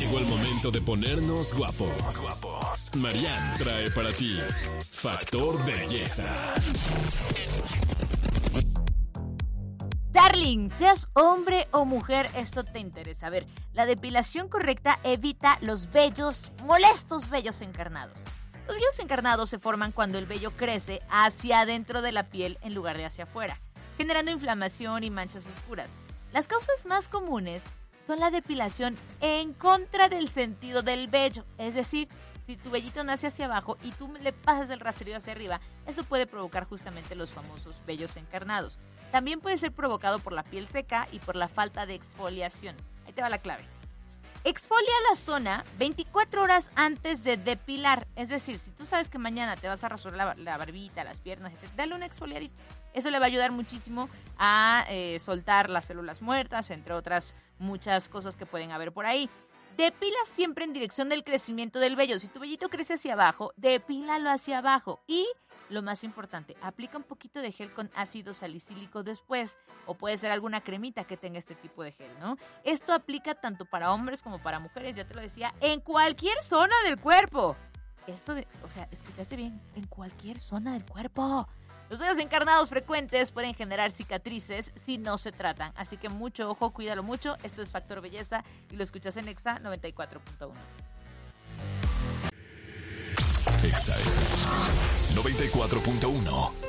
Llegó el momento de ponernos guapos. Marianne trae para ti Factor Belleza. Darling, seas hombre o mujer, esto te interesa. A ver, la depilación correcta evita los molestos vellos encarnados. Los vellos encarnados se forman cuando el vello crece hacia adentro de la piel en lugar de hacia afuera, generando inflamación y manchas oscuras. Las causas más comunes son la depilación en contra del sentido del vello, es decir, si tu vellito nace hacia abajo y tú le pasas el rastrillo hacia arriba, eso puede provocar justamente los famosos vellos encarnados. También puede ser provocado por la piel seca y por la falta de exfoliación. Ahí te va la clave. Exfolia la zona 24 horas antes de depilar. Es decir, si tú sabes que mañana te vas a rasurar la barbita, las piernas, etc., dale una exfoliadita. Eso le va a ayudar muchísimo a soltar las células muertas, entre otras muchas cosas que pueden haber por ahí. Depila siempre en dirección del crecimiento del vello. Si tu vellito crece hacia abajo, depílalo hacia abajo. Y lo más importante, aplica un poquito de gel con ácido salicílico después. O puede ser alguna cremita que tenga este tipo de gel, ¿no? Esto aplica tanto para hombres como para mujeres, ya te lo decía, en cualquier zona del cuerpo. Escuchaste bien, en cualquier zona del cuerpo. Los vellos encarnados frecuentes pueden generar cicatrices si no se tratan. Así que mucho ojo, cuídalo mucho. Esto es Factor Belleza y lo escuchas en Exa 94.1. Exa 94.1.